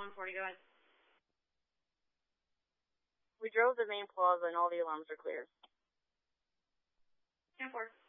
140, go ahead. We drove the main plaza and all the alarms are clear. 10-4.